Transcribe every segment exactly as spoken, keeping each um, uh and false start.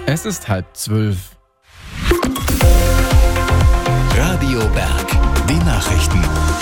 Es ist halb zwölf. Radio Berg, die Nachrichten.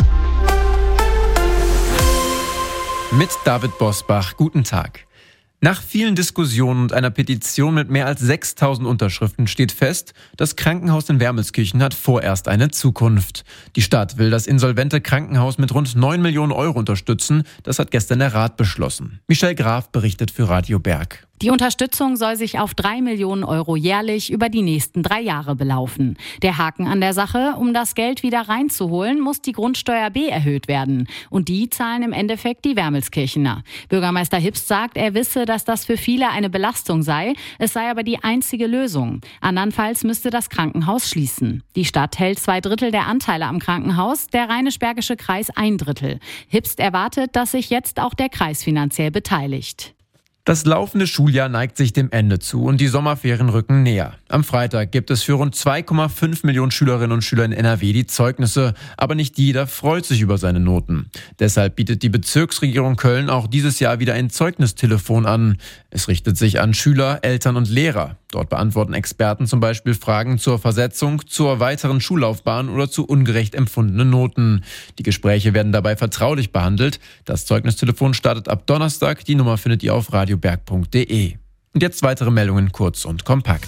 Mit David Bosbach, guten Tag. Nach vielen Diskussionen und einer Petition mit mehr als sechstausend Unterschriften steht fest, das Krankenhaus in Wermelskirchen hat vorerst eine Zukunft. Die Stadt will das insolvente Krankenhaus mit rund neun Millionen Euro unterstützen. Das hat gestern der Rat beschlossen. Michelle Graf berichtet für Radio Berg. Die Unterstützung soll sich auf drei Millionen Euro jährlich über die nächsten drei Jahre belaufen. Der Haken an der Sache: Um das Geld wieder reinzuholen, muss die Grundsteuer B erhöht werden. Und die zahlen im Endeffekt die Wermelskirchener. Bürgermeister Hipst sagt, er wisse, dass das für viele eine Belastung sei. Es sei aber die einzige Lösung. Andernfalls müsste das Krankenhaus schließen. Die Stadt hält zwei Drittel der Anteile am Krankenhaus, der Rheinisch-Bergische Kreis ein Drittel. Hipst erwartet, dass sich jetzt auch der Kreis finanziell beteiligt. Das laufende Schuljahr neigt sich dem Ende zu und die Sommerferien rücken näher. Am Freitag gibt es für rund zwei Komma fünf Millionen Schülerinnen und Schüler in N R W die Zeugnisse, aber nicht jeder freut sich über seine Noten. Deshalb bietet die Bezirksregierung Köln auch dieses Jahr wieder ein Zeugnistelefon an. Es richtet sich an Schüler, Eltern und Lehrer. Dort beantworten Experten zum Beispiel Fragen zur Versetzung, zur weiteren Schullaufbahn oder zu ungerecht empfundenen Noten. Die Gespräche werden dabei vertraulich behandelt. Das Zeugnistelefon startet ab Donnerstag. Die Nummer findet ihr auf radioberg punkt de. Und jetzt weitere Meldungen kurz und kompakt.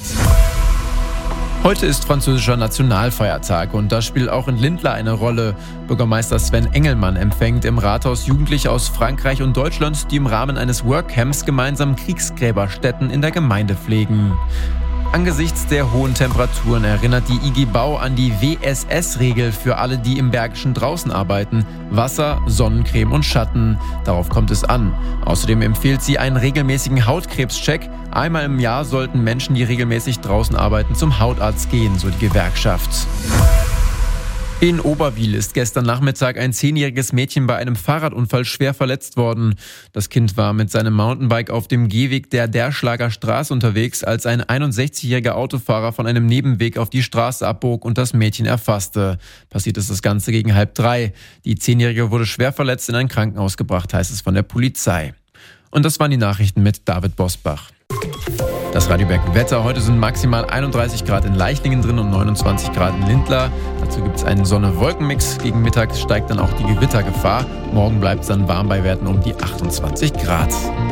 Heute ist französischer Nationalfeiertag und das spielt auch in Lindlar eine Rolle. Bürgermeister Sven Engelmann empfängt im Rathaus Jugendliche aus Frankreich und Deutschland, die im Rahmen eines Workcamps gemeinsam Kriegsgräberstätten in der Gemeinde pflegen. Angesichts der hohen Temperaturen erinnert die I G Bau an die W S S-Regel für alle, die im Bergischen draußen arbeiten: Wasser, Sonnencreme und Schatten. Darauf kommt es an. Außerdem empfiehlt sie einen regelmäßigen Hautkrebscheck. Einmal im Jahr sollten Menschen, die regelmäßig draußen arbeiten, zum Hautarzt gehen, so die Gewerkschaft. In Oberwil ist gestern Nachmittag ein zehnjähriges Mädchen bei einem Fahrradunfall schwer verletzt worden. Das Kind war mit seinem Mountainbike auf dem Gehweg der Derschlager Straße unterwegs, als ein einundsechzigjähriger Autofahrer von einem Nebenweg auf die Straße abbog und das Mädchen erfasste. Passiert ist das Ganze gegen halb drei. Die Zehnjährige wurde schwer verletzt in ein Krankenhaus gebracht, heißt es von der Polizei. Und das waren die Nachrichten mit David Bosbach. Das Radio Berg Wetter. Heute sind maximal einunddreißig Grad in Leichlingen drin und neunundzwanzig Grad in Lindlar. Dazu gibt es einen Sonne-Wolken-Mix. Gegen Mittag steigt dann auch die Gewittergefahr. Morgen bleibt es dann warm bei Werten um die achtundzwanzig Grad.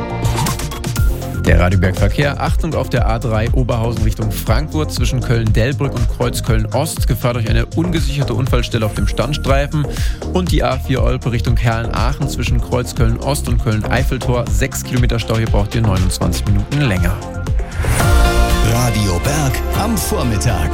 Der Radio Berg Verkehr. Achtung auf der A drei Oberhausen Richtung Frankfurt zwischen Köln-Delbrück und Kreuz Köln-Ost. Gefahr durch eine ungesicherte Unfallstelle auf dem Standstreifen. Und die A vier Olpe Richtung Herlen-Aachen zwischen Kreuz Köln-Ost und Köln-Eiffeltor. Sechs Kilometer Stau, hier braucht ihr neunundzwanzig Minuten länger. Radio Berg am Vormittag.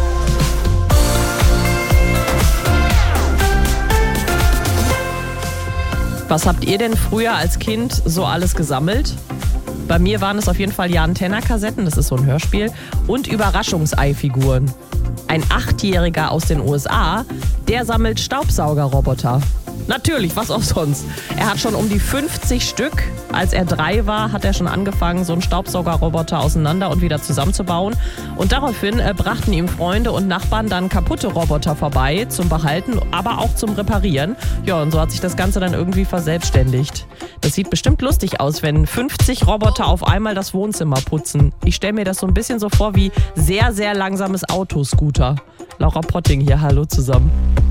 Was habt ihr denn früher als Kind so alles gesammelt? Bei mir waren es auf jeden Fall Jan-Tenner-Kassetten, das ist so ein Hörspiel, und Überraschungseifiguren. Ein Achtjähriger aus den U S A, der sammelt Staubsaugerroboter. Natürlich, was auch sonst. Er hat schon um die fünfzig Stück. Als er drei war, hat er schon angefangen, so einen Staubsaugerroboter auseinander und wieder zusammenzubauen. Und daraufhin äh, brachten ihm Freunde und Nachbarn dann kaputte Roboter vorbei zum Behalten, aber auch zum Reparieren. Ja, und so hat sich das Ganze dann irgendwie verselbstständigt. Das sieht bestimmt lustig aus, wenn fünfzig Roboter auf einmal das Wohnzimmer putzen. Ich stelle mir das so ein bisschen so vor wie sehr, sehr langsames Autoscooter. Laura Potting hier, hallo zusammen.